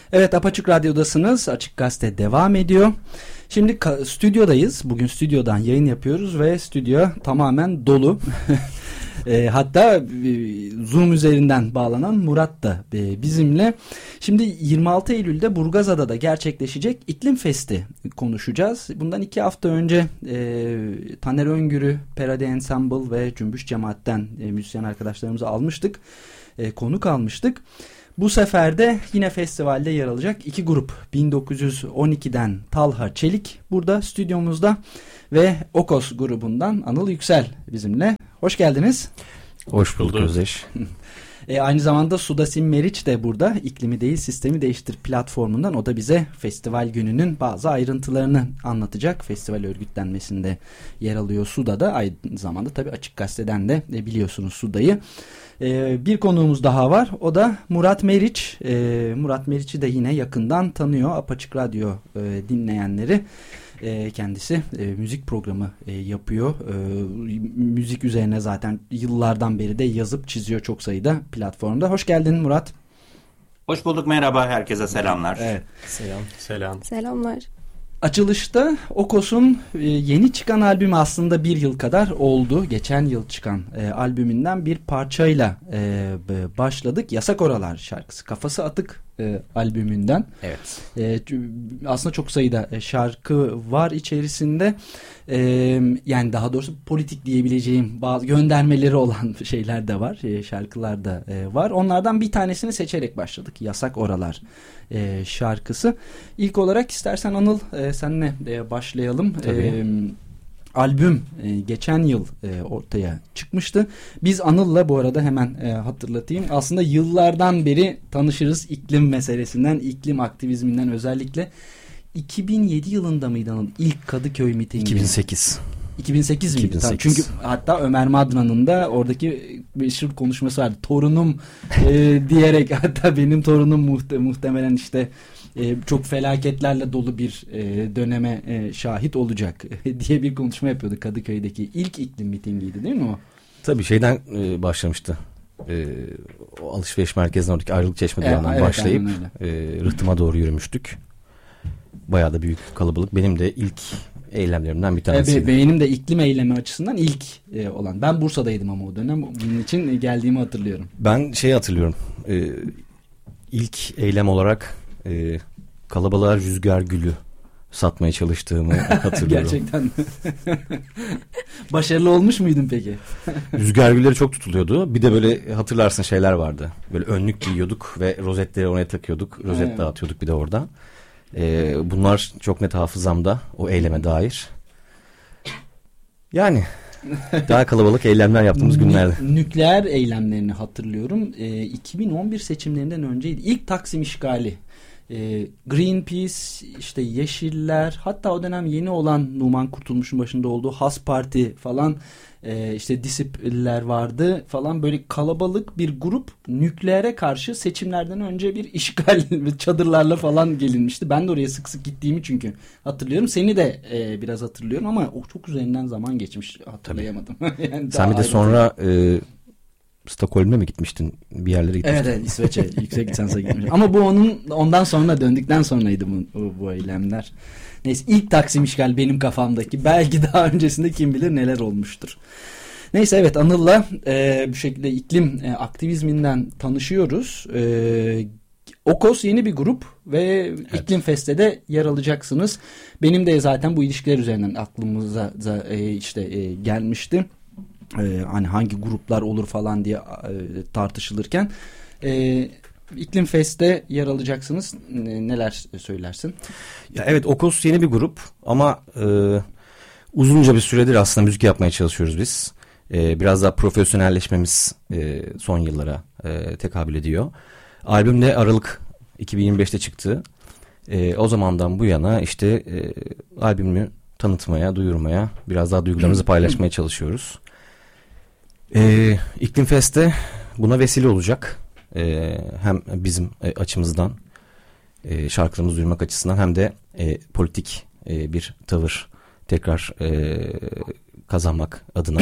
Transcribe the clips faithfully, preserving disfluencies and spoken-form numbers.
Evet, Apaçık Radyo'dasınız. Açık Gazete devam ediyor. Şimdi ka- stüdyodayız. Bugün stüdyodan yayın yapıyoruz ve stüdyo tamamen dolu. e, hatta e, Zoom üzerinden bağlanan Murat da e, bizimle. Şimdi yirmi altı Eylül'de Burgazada'da gerçekleşecek İklim Festi konuşacağız. Bundan iki hafta önce e, Taner Öngür'ü, Perade Ensemble ve Cümbüş Cemaat'ten e, müzisyen arkadaşlarımızı almıştık. E, konuk almıştık. Bu sefer de yine festivalde yer alacak iki grup. bin dokuz yüz on ikiden Talha Çelik burada stüdyomuzda ve Okos grubundan Anıl Yüksel bizimle. Hoş geldiniz. Hoş bulduk Özdeş. E, aynı zamanda Sudasim Meriç de burada, İklimi Değil Sistemi Değiştir platformundan. O da bize festival gününün bazı ayrıntılarını anlatacak. Festival örgütlenmesinde yer alıyor Suda'da. Aynı zamanda tabii Açık Gazete'den de e, biliyorsunuz Suda'yı. E, bir konuğumuz daha var. O da Murat Meriç. E, Murat Meriç'i de yine yakından tanıyor Apaçık Radyo e, dinleyenleri. E, kendisi e, müzik programı e, yapıyor. E, müzik üzerine zaten yıllardan beri de yazıp çiziyor çok sayıda platformda. Hoş geldin Murat. Hoş bulduk, merhaba, herkese selamlar. Evet. Selam. Selam. Selamlar. Açılışta Okos'un e, yeni çıkan albümü aslında bir yıl kadar oldu. Geçen yıl çıkan e, albümünden bir parçayla e, başladık. Yasak Oralar şarkısı. Kafası Atık e, albümünden. Evet. E, aslında çok sayıda şarkı var içerisinde. E, yani daha doğrusu politik diyebileceğim bazı göndermeleri olan şeyler de var. E, şarkılar da e, var. Onlardan bir tanesini seçerek başladık. Yasak Oralar e, şarkısı. İlk olarak istersen Anıl e, seninle e, başlayalım. Tabii. E, albüm e, geçen yıl e, ortaya çıkmıştı. Biz Anıl'la bu arada hemen e, hatırlatayım. Aslında yıllardan beri tanışırız iklim meselesinden, iklim aktivizminden özellikle. iki bin yedi yılında mıydı Anıl? İlk Kadıköy mitingi. iki bin sekiz. iki bin sekiz miydi? iki bin sekiz. Çünkü hatta Ömer Madra'nın da oradaki meşhur konuşması vardı. Torunum e, diyerek, hatta benim torunum muhte, muhtemelen işte e, çok felaketlerle dolu bir e, döneme e, şahit olacak diye bir konuşma yapıyordu. Kadıköy'deki ilk iklim mitingiydi değil mi o? Tabii şeyden e, başlamıştı. E, o alışveriş merkezinin oradaki Ayrılık Çeşme durağından evet, başlayıp e, Rıhtım'a doğru yürümüştük. Bayağı da büyük kalabalık. Benim de ilk eylemlerimden bir tanesi. E, benim de iklim eylemi açısından ilk e, olan. Ben Bursa'daydım ama o dönem. Bunun için geldiğimi hatırlıyorum. Ben şeyi hatırlıyorum. E, ilk eylem olarak e, kalabalığa rüzgar gülü satmaya çalıştığımı hatırlıyorum. Gerçekten. Başarılı olmuş muydun peki? Rüzgar gülleri çok tutuluyordu. Bir de böyle hatırlarsın şeyler vardı. Böyle önlük giyiyorduk ve rozetleri oraya takıyorduk. Rozet evet. dağıtıyorduk bir de orada. Ee, bunlar çok net hafızamda o eyleme dair. Yani daha kalabalık eylemler yaptığımız günlerde. Nükleer eylemlerini hatırlıyorum. Ee, iki bin on bir seçimlerinden önceydi. İlk Taksim işgali. Ee, Greenpeace, işte Yeşiller, hatta o dönem yeni olan Numan Kurtulmuş'un başında olduğu Has Parti falan, e, işte Disipliler vardı falan, böyle kalabalık bir grup nükleere karşı seçimlerden önce bir işgal çadırlarla falan gelinmişti. Ben de oraya sık sık gittiğimi çünkü hatırlıyorum. Seni de e, biraz hatırlıyorum ama o çok üzerinden zaman geçmiş, hatırlayamadım. Yani sen bir de sonra e, Stockholm'e mi gitmiştin? Bir yerlere gitmiştin. Evet, evet, İsveç'e yüksek lisansa gitmiştim. Ama bu onun ondan sonra, döndükten sonraydı bu, bu, bu eylemler. Neyse, ilk Taksim işgal benim kafamdaki. Belki daha öncesinde kim bilir neler olmuştur. Neyse, evet, Anıl'la e, bu şekilde iklim e, aktivizminden tanışıyoruz. E, Okos yeni bir grup ve evet. İklim Fest'te yer alacaksınız. Benim de zaten bu ilişkiler üzerinden aklımıza e, işte e, gelmişti. Ee, hani hangi gruplar olur falan diye e, tartışılırken e, İklim Fest'te yer alacaksınız. E, neler söylersin? Ya evet, Okos yeni bir grup ama e, uzunca bir süredir aslında müzik yapmaya çalışıyoruz biz. E, biraz daha profesyonelleşmemiz e, son yıllara e, tekabül ediyor. Albüm de Aralık iki bin yirmi beşte çıktı. E, o zamandan bu yana işte e, albümü tanıtmaya, duyurmaya, biraz daha duygularımızı paylaşmaya çalışıyoruz. Ee, İklim Fest'te buna vesile olacak. Ee, hem bizim e, açımızdan e, şarkılarımızı duyurmak açısından hem de e, politik e, bir tavır tekrar e, kazanmak adına.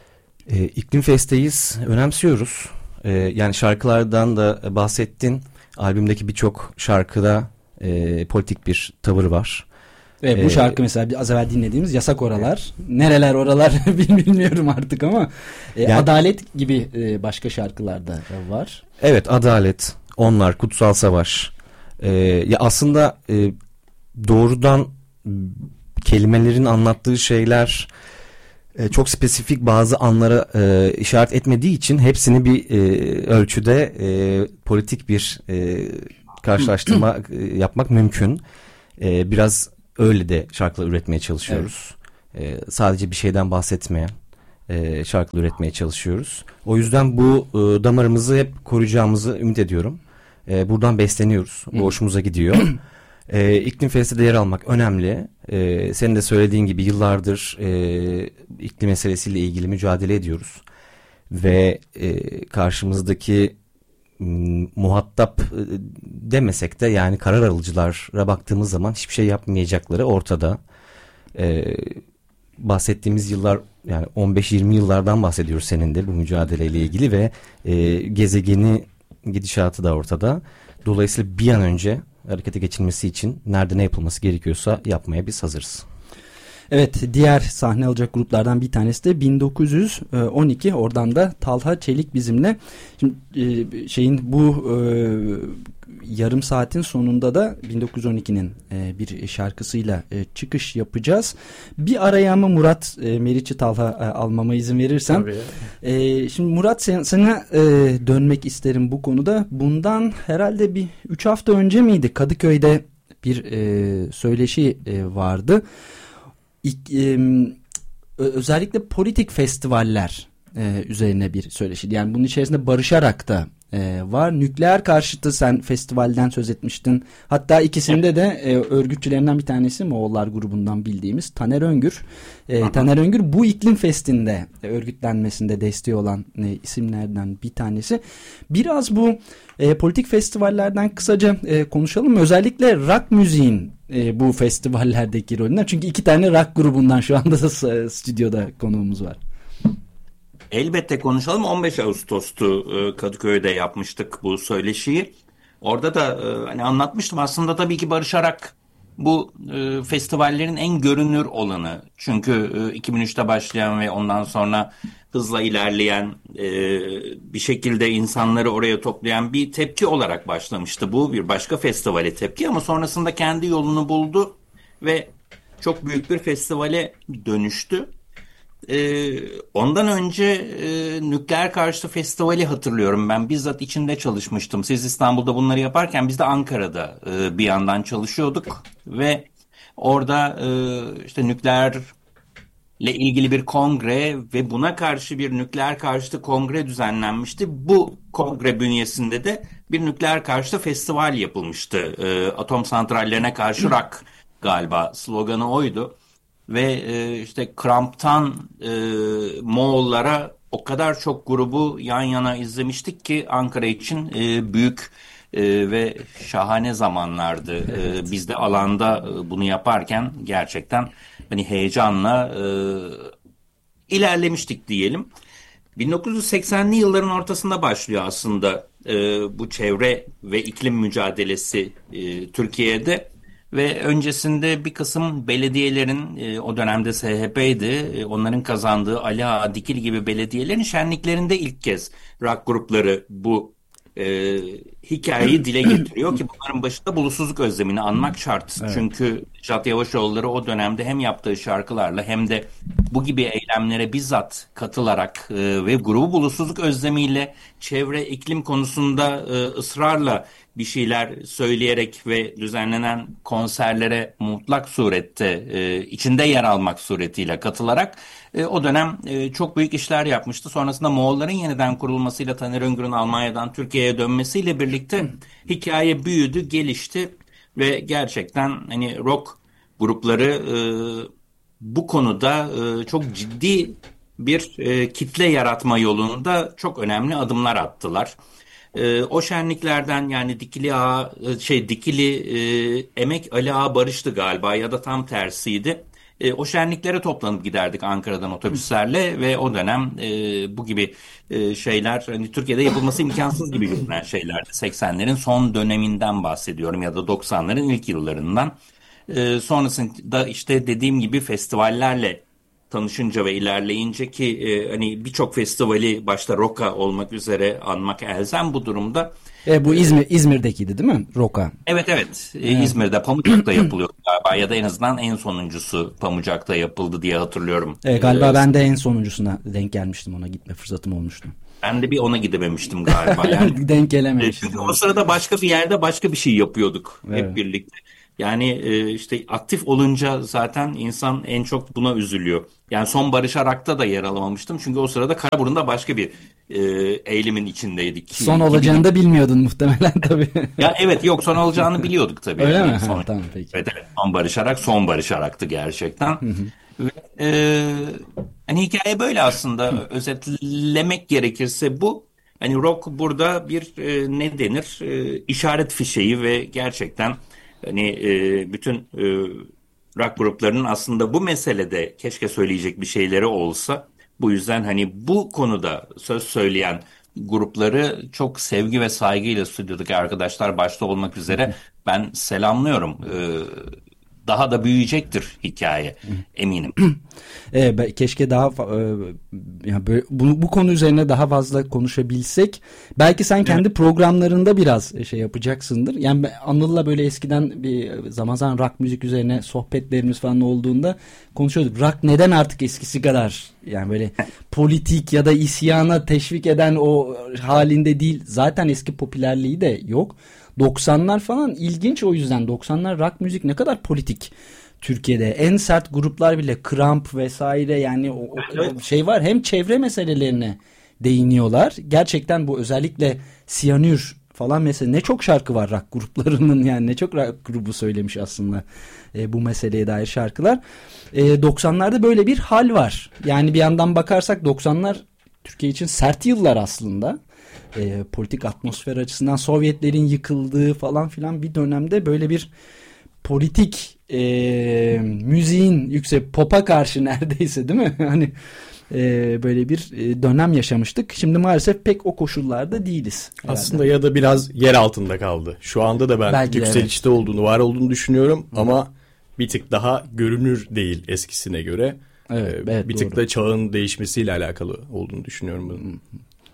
e, İklim Fest'teyiz, önemsiyoruz. E, yani şarkılardan da bahsettin. Albümdeki birçok şarkıda e, politik bir tavır var. Evet, bu şarkı mesela az evvel dinlediğimiz Yasak Oralar. Nereler oralar bilmiyorum artık ama e, yani, Adalet gibi e, başka şarkılarda var. Evet, Adalet, Onlar, Kutsal Savaş. E, ya aslında e, doğrudan kelimelerin anlattığı şeyler e, çok spesifik bazı anlara e, işaret etmediği için hepsini bir e, ölçüde e, politik bir e, karşılaştırma e, yapmak mümkün. E, biraz öyle de şarkılar üretmeye çalışıyoruz. Evet. E, sadece bir şeyden bahsetmeyen e, şarkılar üretmeye çalışıyoruz. O yüzden bu e, damarımızı hep koruyacağımızı ümit ediyorum. E, buradan besleniyoruz. Bu hoşumuza gidiyor. E, İklim Fest'te yer almak önemli. E, senin de söylediğin gibi yıllardır e, iklim meselesiyle ilgili mücadele ediyoruz. Ve e, karşımızdaki m, muhatap e, demesek de yani karar alıcılara baktığımız zaman hiçbir şey yapmayacakları ortada. E, bahsettiğimiz yıllar yani on beş yirmi yıllardan bahsediyoruz senin de bu mücadeleyle ilgili ve e, gezegeni gidişatı da ortada. Dolayısıyla bir an önce harekete geçilmesi için nerede ne yapılması gerekiyorsa yapmaya biz hazırız. Evet, diğer sahne alacak gruplardan bir tanesi de bin dokuz yüz on iki. Oradan da Talha Çelik bizimle. Şimdi e, şeyin bu e, yarım saatin sonunda da bin dokuz yüz on ikinin e, bir şarkısıyla e, çıkış yapacağız. Bir araya ama Murat e, Meriç'i Talha e, almama izin verirsen. E, şimdi Murat sen, sana e, dönmek isterim bu konuda. Bundan herhalde bir üç hafta önce miydi? Kadıköy'de bir e, söyleşi e, vardı. İlk, e, özellikle politik festivaller e, üzerine bir söyleşi. Yani bunun içerisinde barışarak da e, var. Nükleer karşıtı sen festivalden söz etmiştin. Hatta ikisinde de e, örgütçülerinden bir tanesi Moğollar grubundan bildiğimiz Taner Öngür. E, Taner Öngür bu iklim festinde e, örgütlenmesinde desteği olan e, isimlerden bir tanesi. Biraz bu e, politik festivallerden kısaca e, konuşalım. Özellikle rock müziğin e, bu festivallerdeki rolünden. Çünkü iki tane rock grubundan şu anda da stüdyoda konuğumuz var. Elbette konuşalım. on beş Ağustos'tu Kadıköy'de yapmıştık bu söyleşiyi. Orada da hani anlatmıştım aslında tabii ki barışarak bu e, festivallerin en görünür olanı. Çünkü e, iki bin üçte başlayan ve ondan sonra hızla ilerleyen e, bir şekilde insanları oraya toplayan bir tepki olarak başlamıştı. Bu bir başka festivale tepki ama sonrasında kendi yolunu buldu ve çok büyük bir festivale dönüştü. Ee, ondan önce e, Nükleer Karşıtı Festivali hatırlıyorum. Ben bizzat içinde çalışmıştım. Siz İstanbul'da bunları yaparken biz de Ankara'da e, bir yandan çalışıyorduk. Ve orada e, işte nükleerle ilgili bir kongre ve buna karşı bir nükleer karşıtı kongre düzenlenmişti. Bu kongre bünyesinde de bir nükleer karşıtı festival yapılmıştı. E, atom santrallerine karşı rock galiba sloganı oydu. Ve e, işte Kramp'tan e, Moğollara o kadar çok grubu yan yana izlemiştik ki Ankara için e, büyük e, ve şahane zamanlardı. Evet. E, biz de alanda e, bunu yaparken gerçekten hani heyecanla e, ilerlemiştik diyelim. bin dokuz yüz seksenli yılların ortasında başlıyor aslında e, bu çevre ve iklim mücadelesi e, Türkiye'de. Ve öncesinde bir kısım belediyelerin e, o dönemde S H P'ydi. E, onların kazandığı Ali Ağa, Dikili gibi belediyelerin şenliklerinde ilk kez rock grupları bu e, hikayeyi dile getiriyor ki bunların başında bulutsuzluk özlemini anmak şart. Evet. Çünkü Neşat Yavaşoğulları o dönemde hem yaptığı şarkılarla hem de bu gibi eylemlere bizzat katılarak e, ve grubu bulutsuzluk özlemiyle çevre iklim konusunda e, ısrarla bir şeyler söyleyerek ve düzenlenen konserlere mutlak surette e, içinde yer almak suretiyle katılarak e, o dönem e, çok büyük işler yapmıştı. Sonrasında Moğolların yeniden kurulmasıyla Taner Öngür'ün Almanya'dan Türkiye'ye dönmesiyle birlikte hikaye büyüdü, gelişti ve gerçekten hani rock grupları e, bu konuda e, çok ciddi bir e, kitle yaratma yolunda çok önemli adımlar attılar. Ee, o şenliklerden yani Dikili Ağa, şey Dikili e, Emek Ali Ağa Barış'tı galiba ya da tam tersiydi. E, o şenliklere toplanıp giderdik Ankara'dan otobüslerle ve o dönem e, bu gibi e, şeyler hani Türkiye'de yapılması imkansız gibi görünen şeylerdi. seksenlerin son döneminden bahsediyorum ya da doksanların ilk yıllarından. E, sonrasında işte dediğim gibi festivallerle tanışınca ve ilerleyince ki e, hani birçok festivali başta Roka olmak üzere anmak elzem bu durumda. E, bu İzmir İzmir'dekiydi değil mi? Roka. Evet evet. E, İzmir'de Pamucak'ta yapılıyor galiba ya da en azından en sonuncusu Pamucak'ta yapıldı diye hatırlıyorum. E, galiba ee, ben de en sonuncusuna denk gelmiştim, ona gitme fırsatım olmuştu. Ben de bir ona gidememiştim galiba. Yani, denk gelememiştim. Çünkü o sırada başka bir yerde başka bir şey yapıyorduk evet. hep birlikte. Yani e, işte aktif olunca zaten insan en çok buna üzülüyor. Yani son Barış Arak'ta da yer alamamıştım. Çünkü o sırada Karaburun'da başka bir e, eğilimin içindeydik. Son olacağını da bilmiyordun muhtemelen tabii. Ya evet yok son olacağını biliyorduk tabii. Öyle yani mi? Son, ha, tamam peki. Evet, evet son Barış Arak son Barış Arak'tı gerçekten. Hı hı. Ve, e, hani hikaye böyle aslında hı. özetlemek gerekirse bu. Hani rock burada bir e, ne denir e, işaret fişeği ve gerçekten hani e, bütün e, rock gruplarının aslında bu meselede keşke söyleyecek bir şeyleri olsa. Bu yüzden hani bu konuda söz söyleyen grupları çok sevgi ve saygıyla stüdyodaki arkadaşlar başta olmak üzere ben selamlıyorum. Ee, daha da büyüyecektir hikaye eminim. E, keşke daha e, yani böyle, bu, bu konu üzerine daha fazla konuşabilsek. Belki sen kendi evet. programlarında biraz şey yapacaksındır. Yani Anıl'la böyle eskiden bir zaman zaman rock müzik üzerine sohbetlerimiz falan olduğunda konuşuyorduk. Rock neden artık eskisi kadar yani böyle politik ya da isyana teşvik eden o halinde değil. Zaten eski popülerliği de yok. doksanlar falan ilginç, o yüzden doksanlar rock müzik ne kadar politik Türkiye'de. En sert gruplar bile Kramp vesaire yani o, o şey var, hem çevre meselelerine değiniyorlar. Gerçekten bu özellikle Siyanür falan mesela ne çok şarkı var rock gruplarının, yani ne çok rock grubu söylemiş aslında e, bu meseleye dair şarkılar. E, doksanlarda böyle bir hal var. Yani bir yandan bakarsak doksanlar Türkiye için sert yıllar aslında. E, politik atmosfer açısından Sovyetlerin yıkıldığı falan filan bir dönemde böyle bir politik e, müziğin yüksek pop'a karşı neredeyse değil mi? Hani e, böyle bir e, dönem yaşamıştık. Şimdi maalesef pek o koşullarda değiliz. Herhalde. Aslında ya da biraz yer altında kaldı. Şu anda da ben belki yükselişte evet. olduğunu, var olduğunu düşünüyorum. Hı. Ama bir tık daha görünür değil eskisine göre. Evet, ee, evet, bir doğru. tık da çağın değişmesiyle alakalı olduğunu düşünüyorum bunun. Hı.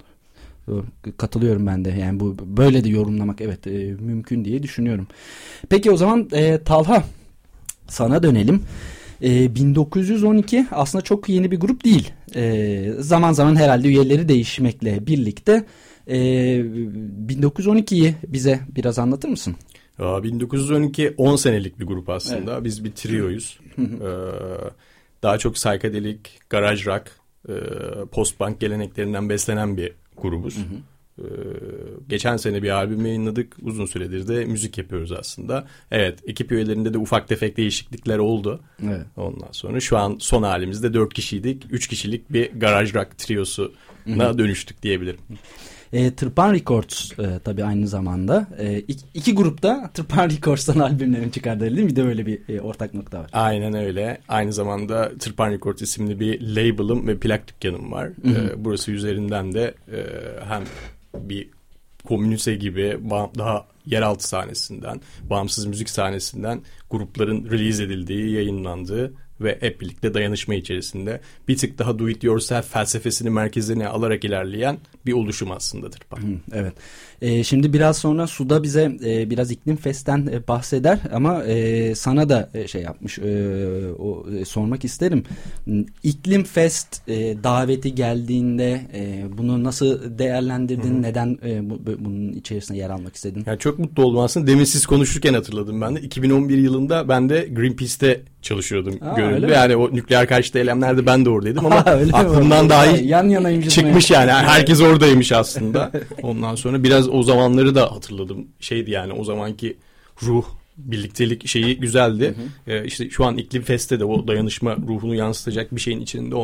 Katılıyorum ben de. Yani bu böyle de yorumlamak evet e, mümkün diye düşünüyorum. Peki o zaman e, Talha, sana dönelim. E, bin dokuz yüz on iki aslında çok yeni bir grup değil. E, zaman zaman herhalde üyeleri değişmekle birlikte e, bin dokuz yüz on ikiyi bize biraz anlatır mısın? Ya, bin dokuz yüz on iki on senelik bir grup aslında. Evet. Biz bir trioyuz. ee, daha çok psychedelic, garage rock, e, post-punk geleneklerinden beslenen bir grubuz. Hı hı. Ee, geçen sene bir albüm yayınladık. Uzun süredir de müzik yapıyoruz aslında. Evet, ekip üyelerinde de ufak tefek değişiklikler oldu. Evet. Ondan sonra şu an son halimizde dört kişiydik. Üç kişilik bir garage rock triosuna dönüştük diyebilirim. E, Tırpan Records e, tabii aynı zamanda. E, iki, iki grupta Tırpan Records'tan albümlerini çıkardı değil mi? Bir de öyle bir e, ortak nokta var. Aynen öyle. Aynı zamanda Tırpan Records isimli bir label'ım ve plak dükkanım var. E, burası üzerinden de e, hem bir komünite gibi daha yeraltı sahnesinden, bağımsız müzik sahnesinden grupların release edildiği, yayınlandığı ve hep birlikte dayanışma içerisinde bir tık daha do it yourself felsefesini merkezine alarak ilerleyen bir oluşum aslında Tırpan. Evet. Ee, şimdi biraz sonra Suda bize e, biraz İklim Fest'ten e, bahseder ama e, sana da e, şey yapmış e, o e, sormak isterim. İklim Fest e, daveti geldiğinde e, bunu nasıl değerlendirdin? Hı-hı. Neden e, bu, bunun içerisine yer almak istedin? Yani çok mutlu oldum aslında. Demin siz konuşurken hatırladım ben de. iki bin on bir yılında ben de Greenpeace'te çalışıyordum. Aa, görüldü. Yani o nükleer karşıtı eylemlerde ben de oradaydım ama Aa, aklımdan dahi yan yanayım çıkmış yani. yani. Herkes oradaymış aslında. Ondan sonra biraz o zamanları da hatırladım. Şeydi yani o zamanki ruh, birliktelik şeyi güzeldi. Hı hı. Ee, işte şu an İklim Fest'te de o dayanışma ruhunu yansıtacak bir şeyin içinde olmak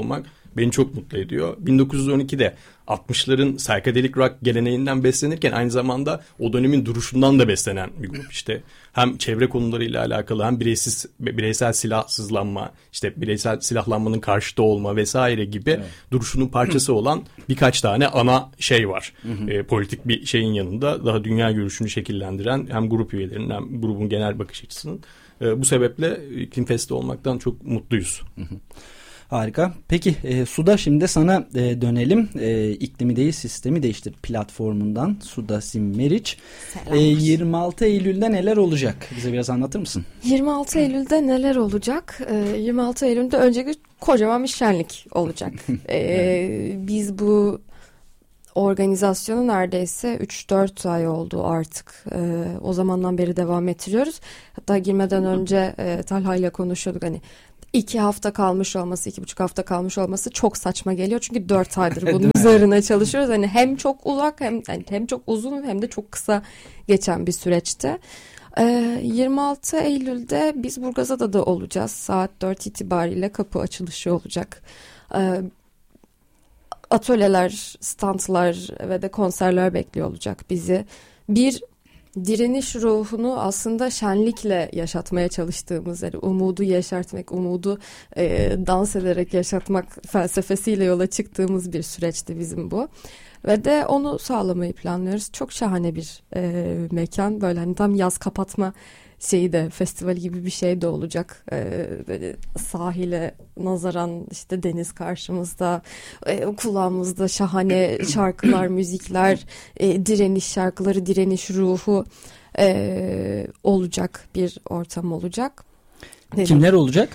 beni çok mutlu ediyor. bin dokuz yüz on ikide altmışların psychedelic rock geleneğinden beslenirken aynı zamanda o dönemin duruşundan da beslenen bir grup. İşte hem çevre konularıyla alakalı hem bireysiz, bireysel silahsızlanma, işte bireysel silahlanmanın karşıtı olma vesaire gibi evet. duruşunun parçası olan birkaç tane ana şey var. Hı hı. E, politik bir şeyin yanında daha dünya görüşünü şekillendiren hem grup üyelerinin hem grubun genel bakış açısının. E, bu sebeple İklim Fest'te olmaktan çok mutluyuz. Hı hı. Harika. Peki e, Suda, şimdi sana e, dönelim. E, İklimi Değil Sistemi Değiştir platformundan Suda Zimmeric. E, yirmi altı Eylül'de neler olacak? Bize biraz anlatır mısın? yirmi altı Eylül'de neler olacak? E, yirmi altı Eylül'de öncelikle kocaman bir şenlik olacak. e, biz bu organizasyonu neredeyse üç dört ay oldu artık. E, o zamandan beri devam ettiriyoruz. Hatta girmeden önce e, Talha ile konuşuyorduk, hani İki hafta kalmış olması, iki buçuk hafta kalmış olması çok saçma geliyor. Çünkü dört aydır bunun üzerine çalışıyoruz. Hani hem çok uzak hem yani hem çok uzun hem de çok kısa geçen bir süreçte. Ee, yirmi altı Eylül'de biz Burgazada'da da olacağız. Saat dört itibariyle kapı açılışı olacak. Ee, atölyeler, standlar ve de konserler bekliyor olacak bizi. Bir direniş ruhunu aslında şenlikle yaşatmaya çalıştığımız, yani umudu yaşartmak, umudu e, dans ederek yaşatmak felsefesiyle yola çıktığımız bir süreçti bizim bu. Ve de onu sağlamayı planlıyoruz. Çok şahane bir e, mekan. Böyle hani tam yaz kapatma şeyi de, festival gibi bir şey de olacak. Ee, böyle sahile nazaran işte deniz karşımızda, e, kulağımızda şahane şarkılar, müzikler, e, direniş şarkıları, direniş ruhu e, olacak bir ortam olacak. Kimler olacak?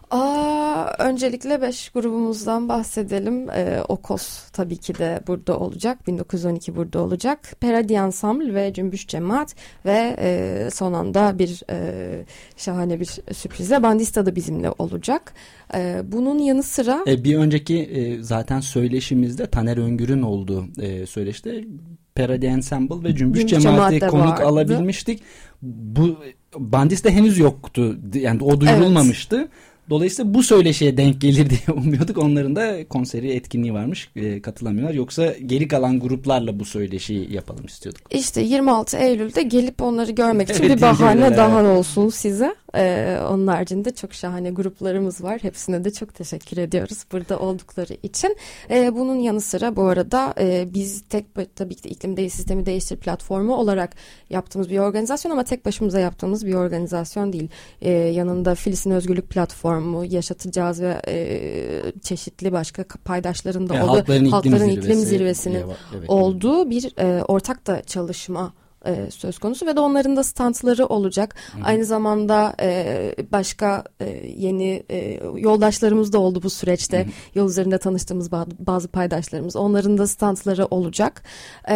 Aa, öncelikle beş grubumuzdan bahsedelim. Ee, Okos tabii ki de burada olacak. bin dokuz yüz on iki burada olacak. Peradi Ensemble ve Cümbüş Cemaat ve e, son anda bir e, şahane bir sürprize Bandista da bizimle olacak. E, bunun yanı sıra... E, bir önceki e, zaten söyleşimizde Taner Öngür'ün olduğu e, söyleşte Peradi Ensemble ve Cümbüş, Cümbüş Cemaat'i konuk vardı. Alabilmiştik. Bu Bandista henüz yoktu. Yani o duyurulmamıştı. Evet. Dolayısıyla bu söyleşiye denk gelir diye umuyorduk. Onların da konseri, etkinliği varmış. E, katılamıyorlar. Yoksa geri kalan gruplarla bu söyleşiyi yapalım istiyorduk. İşte yirmi altı Eylül'de gelip onları görmek için evet, bir bahane evet. daha olsun size. Ee, onun haricinde çok şahane gruplarımız var. Hepsine de çok teşekkür ediyoruz burada oldukları için. Ee, bunun yanı sıra bu arada e, biz tek tabii ki de İklim Değil Sistemi Değiştir platformu olarak yaptığımız bir organizasyon ama tek başımıza yaptığımız bir organizasyon değil. Ee, yanında Filistin Özgürlük Platformu, Yaşatacağız ve e, çeşitli başka paydaşların da yani olduğu Halkların İklim, Halkların İklim Zirvesi, Zirvesi'nin evet, olduğu bir e, ortak da çalışma E, söz konusu ve de onların da standları olacak. Hı-hı. Aynı zamanda e, başka e, yeni e, yoldaşlarımız da oldu bu süreçte. Hı-hı. Yol üzerinde tanıştığımız bazı, bazı paydaşlarımız. Onların da standları olacak. E,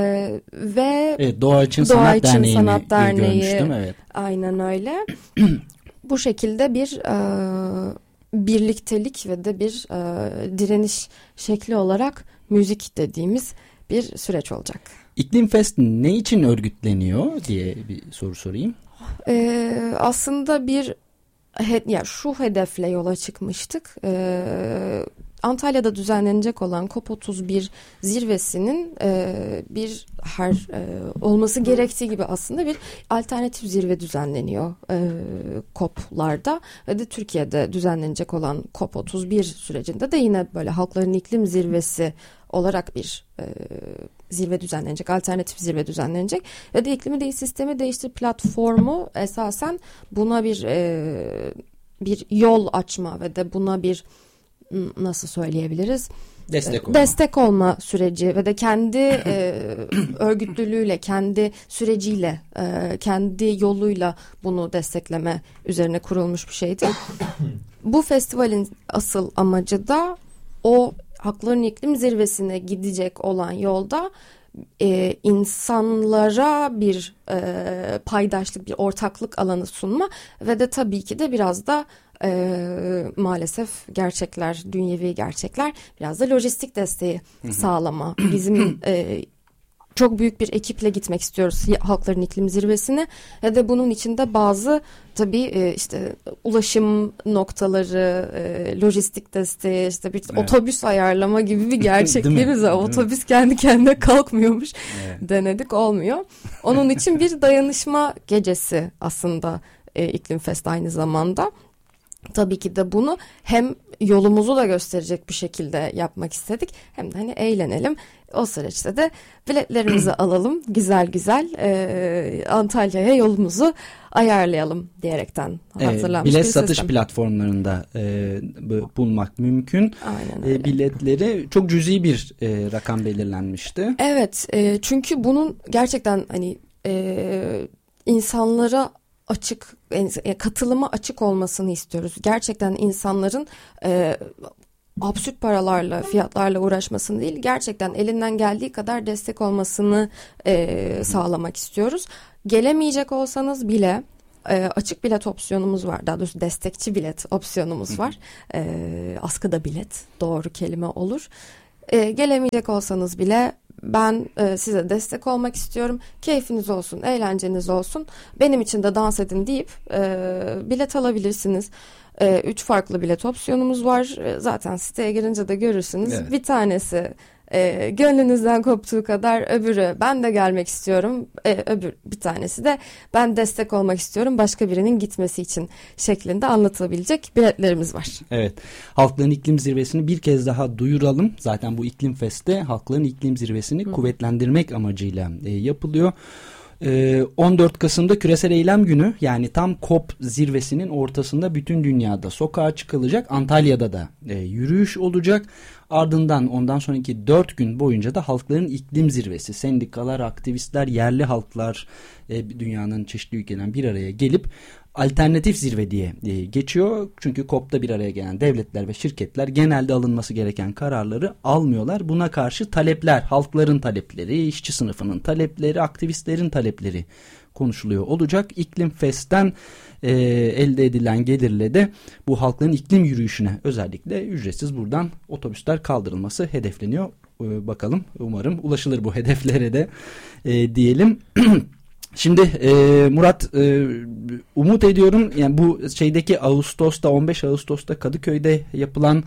ve evet, Doğa için Doğa Sanat için Derneği'ni Sanat Derneği, görmüştüm. Evet. Aynen öyle. Bu şekilde bir e, birliktelik ve de bir e, direniş şekli olarak müzik dediğimiz bir süreç olacak. İklim Fest ne için örgütleniyor diye bir soru sorayım. Ee, aslında bir he, ya şu hedefle yola çıkmıştık. Ee, Antalya'da düzenlenecek olan COP otuz bir zirvesinin e, bir her e, olması gerektiği gibi aslında bir alternatif zirve düzenleniyor e, COP'larda ve de Türkiye'de düzenlenecek olan COP otuz bir sürecinde de yine böyle halkların iklim zirvesi olarak bir e, zirve düzenlenecek, alternatif zirve düzenlenecek ve de İklimi Değil Sistemi Değiştir platformu esasen buna bir e, bir yol açma ve de buna bir nasıl söyleyebiliriz? Destek olma. Destek olma süreci ve de kendi e, örgütlülüğüyle, kendi süreciyle, e, kendi yoluyla bunu destekleme üzerine kurulmuş bir şeydi. Bu festivalin asıl amacı da o Halkların İklim Zirvesi'ne gidecek olan yolda e, insanlara bir e, paydaşlık, bir ortaklık alanı sunma ve de tabii ki de biraz da e, maalesef gerçekler, dünyevi gerçekler, biraz da lojistik desteği sağlama. Bizim e, çok büyük bir ekiple gitmek istiyoruz ya Halkların İklim Zirvesi'ne ya da bunun içinde bazı tabii e, işte ulaşım noktaları, e, lojistik desteği, işte bir evet. otobüs ayarlama gibi bir gerçekliğimiz var. Otobüs kendi kendine kalkmıyormuş evet. denedik, olmuyor. Onun için bir dayanışma gecesi aslında e, İklim Fest aynı zamanda. Tabii ki de bunu hem yolumuzu da gösterecek bir şekilde yapmak istedik, hem de hani eğlenelim. O süreçte de biletlerimizi alalım, güzel güzel e, Antalya'ya yolumuzu ayarlayalım diyerekten hazırlanmış bilet bir satış sistem. platformlarında e, bulmak mümkün. Aynen öyle. E, biletleri çok cüzi bir e, rakam belirlenmişti. Evet, e, çünkü bunun gerçekten hani e, insanlara açık, katılıma açık olmasını istiyoruz. Gerçekten insanların e, absürt paralarla, fiyatlarla uğraşmasını değil, gerçekten elinden geldiği kadar destek olmasını e, sağlamak istiyoruz. Gelemeyecek olsanız bile e, açık bilet opsiyonumuz var. Daha doğrusu destekçi bilet opsiyonumuz var. E, askıda bilet doğru kelime olur. E, gelemeyecek olsanız bile ben e, size destek olmak istiyorum. Keyfiniz olsun, eğlenceniz olsun. Benim için de dans edin deyip e, bilet alabilirsiniz. E, üç farklı bilet opsiyonumuz var. E, zaten siteye girince de görürsünüz. Evet. Bir tanesi e, gönlünüzden koptuğu kadar, öbürü ben de gelmek istiyorum. E, öbür bir tanesi de ben destek olmak istiyorum başka birinin gitmesi için şeklinde anlatılabilecek biletlerimiz var. Evet. Halkların İklim Zirvesi'ni bir kez daha duyuralım. Zaten bu İklim Fest'te Halkların İklim Zirvesi'ni Hı. kuvvetlendirmek amacıyla e, yapılıyor. on dört Kasım'da Küresel Eylem Günü, yani tam COP zirvesinin ortasında bütün dünyada sokağa çıkılacak. Antalya'da da e, yürüyüş olacak. Ardından ondan sonraki dört gün boyunca da Halkların İklim Zirvesi, sendikalar, aktivistler, yerli halklar e, dünyanın çeşitli ülkelerinden bir araya gelip alternatif zirve diye e, geçiyor. Çünkü COP'ta bir araya gelen devletler ve şirketler genelde alınması gereken kararları almıyorlar. Buna karşı talepler, halkların talepleri, işçi sınıfının talepleri, aktivistlerin talepleri konuşuluyor olacak. İklim Fest'ten e, elde edilen gelirle de bu halkların iklim yürüyüşüne özellikle ücretsiz buradan otobüsler kaldırılması hedefleniyor. E, bakalım, umarım ulaşılır bu hedeflere de e, diyelim. Şimdi e, Murat, e, umut ediyorum yani bu şeydeki Ağustos'ta, on beş Ağustos'ta Kadıköy'de yapılan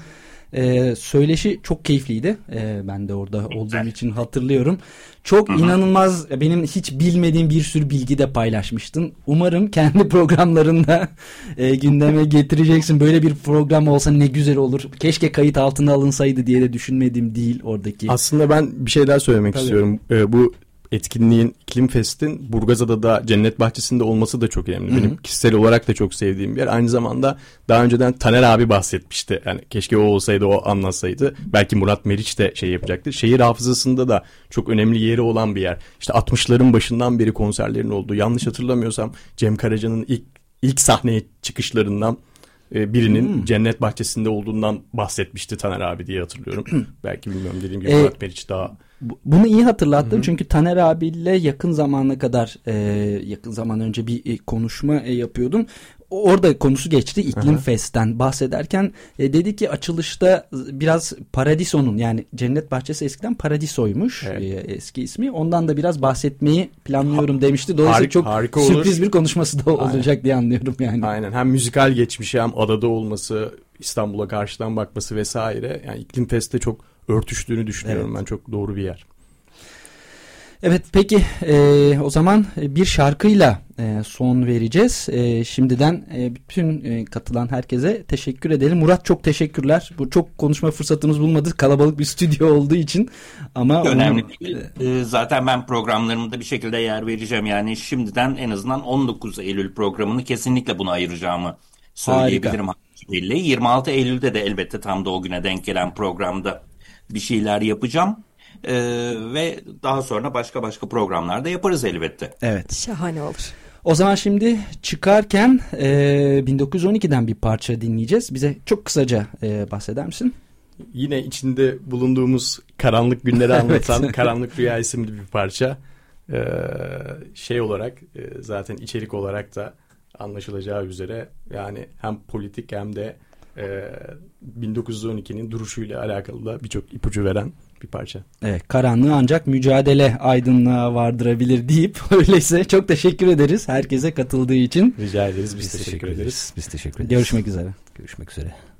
e, söyleşi çok keyifliydi. E, ben de orada olduğum için hatırlıyorum. Çok Hı-hı. inanılmaz, benim hiç bilmediğim bir sürü bilgi de paylaşmıştın. Umarım kendi programlarında e, gündeme getireceksin. Böyle bir program olsa ne güzel olur. Keşke kayıt altına alınsaydı diye de düşünmediğim değil oradaki. Aslında ben bir şey daha söylemek Tabii. istiyorum. E, bu etkinliğin, İklim Fest'in Burgazada'da da Cennet Bahçesi'nde olması da çok önemli. Hı-hı. Benim kişisel olarak da çok sevdiğim bir yer. Aynı zamanda daha önceden Taner abi bahsetmişti. Yani keşke o olsaydı, o anlatsaydı. Belki Murat Meriç de şey yapacaktı. Şehir hafızasında da çok önemli yeri olan bir yer. İşte altmışların başından beri konserlerin olduğu. Yanlış hatırlamıyorsam Cem Karaca'nın ilk ilk sahneye çıkışlarından birinin hmm. Cennet Bahçesi'nde olduğundan bahsetmişti Taner abi diye hatırlıyorum. Belki bilmiyorum, dediğim gibi Murat Meriç daha... Bunu iyi hatırlattın Hı-hı. çünkü Taner abiyle yakın zamana kadar e, yakın zaman önce bir e, konuşma e, yapıyordum. Orada konusu geçti İklim Hı-hı. Fest'ten bahsederken e, dedi ki açılışta biraz Paradiso'nun, yani Cennet Bahçesi eskiden Paradiso'ymuş evet. e, eski ismi. Ondan da biraz bahsetmeyi planlıyorum ha, demişti. Dolayısıyla harik, çok harika sürpriz olur. Bir konuşması da olacak Aynen. diye anlıyorum yani. Aynen, hem müzikal geçmişi hem adada olması, İstanbul'a karşıdan bakması vesaire. Yani İklim Fest'te çok örtüştüğünü düşünüyorum evet. ben. Çok doğru bir yer. Evet, peki e, o zaman bir şarkıyla e, son vereceğiz. E, şimdiden e, bütün e, katılan herkese teşekkür edelim. Murat, çok teşekkürler. Bu çok konuşma fırsatımız bulmadı. Kalabalık bir stüdyo olduğu için. Ama önemli onu, değil. E, zaten ben programlarımda bir şekilde yer vereceğim. Yani şimdiden en azından on dokuz Eylül programını kesinlikle buna ayıracağımı söyleyebilirim. Harika. yirmi altı Eylül'de de elbette tam da o güne denk gelen programda bir şeyler yapacağım. Ee, ve daha sonra başka başka programlarda yaparız elbette. Evet. Şahane olur. O zaman şimdi çıkarken e, bin dokuz yüz on ikiden bir parça dinleyeceğiz. Bize çok kısaca e, bahseder misin? Yine içinde bulunduğumuz karanlık günleri anlatan evet. Karanlık Rüya isimli bir parça. Ee, şey olarak e, zaten içerik olarak da anlaşılacağı üzere yani hem politik hem de e, bin dokuz yüz on ikinin duruşuyla alakalı da birçok ipucu veren bir parça. Evet, karanlığı ancak mücadele aydınlığa vardırabilir deyip öyleyse çok teşekkür ederiz herkese katıldığı için. Rica ederiz. Biz, Biz teşekkür, teşekkür ederiz. ederiz. Biz teşekkür ederiz. Görüşmek üzere. Görüşmek üzere.